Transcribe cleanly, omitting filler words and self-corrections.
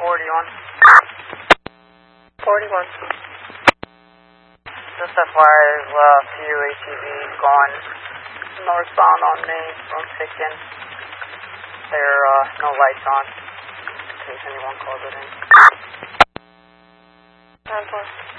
41. 41. Just FYI, a few ATVs going northbound on me from Picken. There are no lights on, in case anyone calls it in. 10-4.